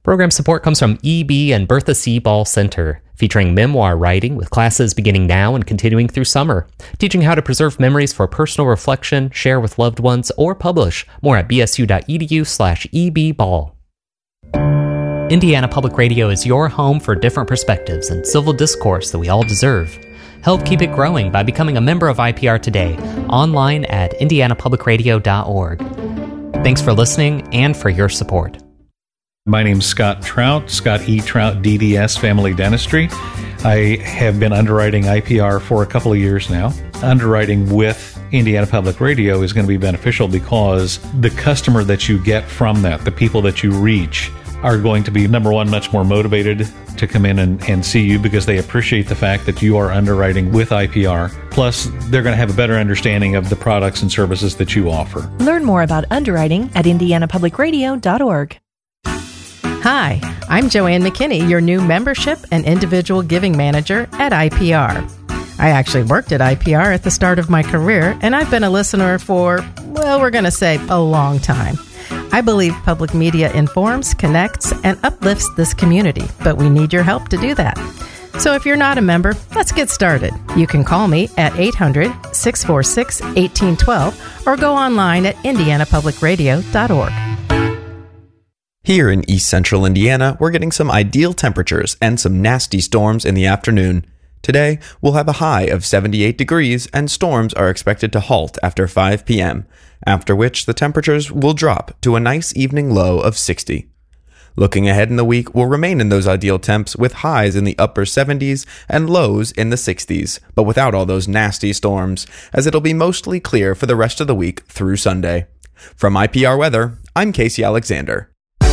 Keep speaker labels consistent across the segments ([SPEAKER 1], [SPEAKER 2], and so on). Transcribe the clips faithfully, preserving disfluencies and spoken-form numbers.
[SPEAKER 1] Program support comes from E B and Bertha C. Ball Center, featuring memoir writing with classes beginning now and continuing through summer, teaching how to preserve memories for personal reflection, share with loved ones, or publish. More at bsu.edu slash ebball. Indiana Public Radio is your home for different perspectives and civil discourse that we all deserve. Help keep it growing by becoming a member of I P R today, online at indiana public radio dot org. Thanks for listening and for your support.
[SPEAKER 2] My name's Scott Trout, Scott E. Trout, D D S Family Dentistry. I have been underwriting I P R for a couple of years now. Underwriting with Indiana Public Radio is going to be beneficial because the customer that you get from that, the people that you reach, are going to be, number one, much more motivated to come in and, and see you because they appreciate the fact that you are underwriting with I P R. Plus, they're going to have a better understanding of the products and services that you offer.
[SPEAKER 3] Learn more about underwriting at indiana public radio dot org.
[SPEAKER 4] Hi, I'm Joanne McKinney, your new membership and individual giving manager at I P R. I actually worked at I P R at the start of my career, and I've been a listener for, well, we're going to say a long time. I believe public media informs, connects, and uplifts this community, but we need your help to do that. So if you're not a member, let's get started. You can call me at eight hundred, six four six, one eight one two or go online at indiana public radio dot org.
[SPEAKER 5] Here in East Central Indiana, we're getting some ideal temperatures and some nasty storms in the afternoon. Today, we'll have a high of seventy-eight degrees and storms are expected to halt after five p.m., after which the temperatures will drop to a nice evening low of sixty. Looking ahead in the week, we'll remain in those ideal temps with highs in the upper seventies and lows in the sixties, but without all those nasty storms, as it'll be mostly clear for the rest of the week through Sunday. From I P R Weather, I'm Casey Alexander.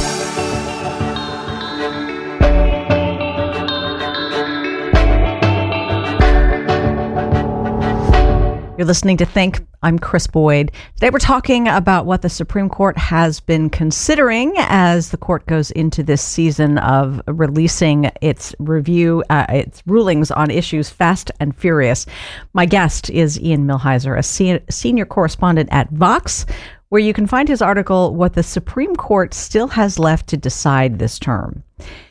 [SPEAKER 6] You're listening to Think. I'm Chris Boyd. Today we're talking about what the Supreme Court has been considering as the court goes into this season of releasing its review, uh, its rulings on issues fast and furious. My guest is Ian Millhiser, a se- senior correspondent at Vox, where you can find his article, What the Supreme Court Still Has Left to Decide This Term.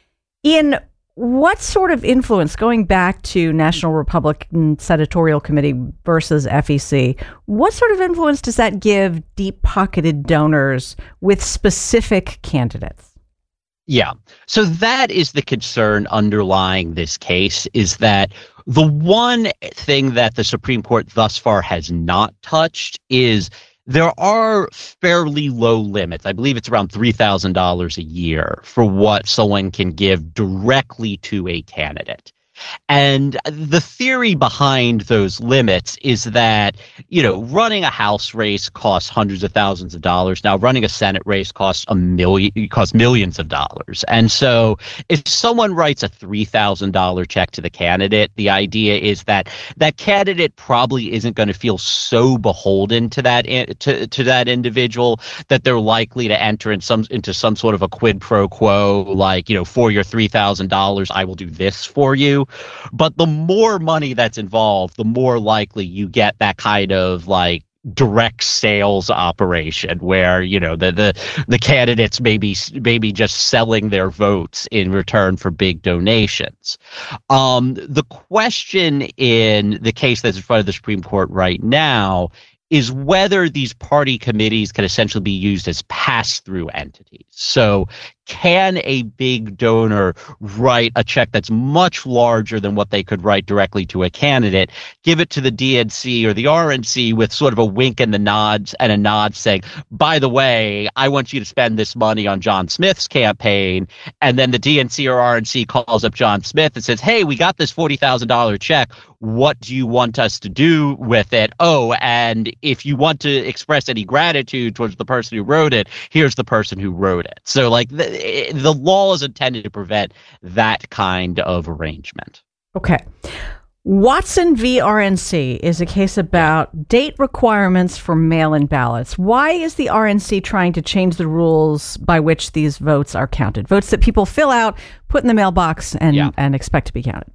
[SPEAKER 6] Ian, what sort of influence, going back to National Republican Senatorial Committee versus F E C, what sort of influence does that give deep-pocketed donors with specific candidates?
[SPEAKER 7] Yeah. So that is the concern underlying this case, is that the one thing that the Supreme Court thus far has not touched is there are fairly low limits. I believe it's around three thousand dollars a year for what someone can give directly to a candidate. And the theory behind those limits is that, you know, running a House race costs hundreds of thousands of dollars. Now, running a Senate race costs a million, costs millions of dollars. And so if someone writes a three thousand dollars check to the candidate, the idea is that that candidate probably isn't going to feel so beholden to that to, to that individual that they're likely to enter in some into some sort of a quid pro quo, like, you know, for your three thousand dollars, I will do this for you. But the more money that's involved, the more likely you get that kind of like direct sales operation where, you know, the the, the candidates maybe maybe just selling their votes in return for big donations. Um, the question in the case that's in front of the Supreme Court right now is whether these party committees can essentially be used as pass-through entities. So can a big donor write a check that's much larger than what they could write directly to a candidate, give it to the D N C or the R N C with sort of a wink and the nods and a nod saying, by the way, I want you to spend this money on John Smith's campaign. And then the D N C or R N C calls up John Smith and says, hey, we got this forty thousand dollars check. What do you want us to do with it? Oh, and if you want to express any gratitude towards the person who wrote it, here's the person who wrote it. So like the, the law is intended to prevent that kind of arrangement.
[SPEAKER 6] Okay. Watson v. R N C is a case about date requirements for mail-in ballots. Why is the R N C trying to change the rules by which these votes are counted? Votes that people fill out, put in the mailbox, and,
[SPEAKER 7] yeah.
[SPEAKER 6] and expect to be counted.